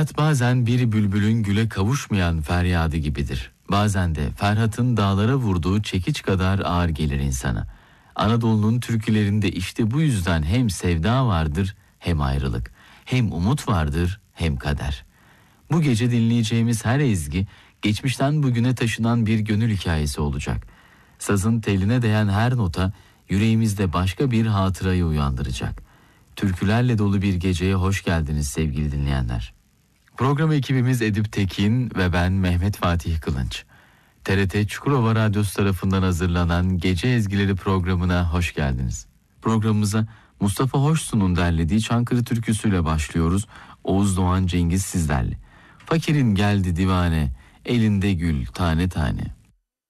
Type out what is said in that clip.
Hayat bazen bir bülbülün güle kavuşmayan feryadı gibidir. Bazen de Ferhat'ın dağlara vurduğu çekiç kadar ağır gelir insana. Anadolu'nun türkülerinde işte bu yüzden hem sevda vardır hem ayrılık. Hem umut vardır hem kader. Bu gece dinleyeceğimiz her ezgi geçmişten bugüne taşınan bir gönül hikayesi olacak. Sazın teline değen her nota yüreğimizde başka bir hatırayı uyandıracak. Türkülerle dolu bir geceye hoş geldiniz sevgili dinleyenler. Program ekibimiz Edip Tekin ve ben Mehmet Fatih Kılınç. TRT Çukurova Radyosu tarafından hazırlanan Gece Ezgileri programına hoş geldiniz. Programımıza Mustafa Hoşsu'nun derlediği Çankırı türküsüyle başlıyoruz. Oğuz Doğan Cengiz sizlerle. Fakirin geldi divane, elinde gül tane tane.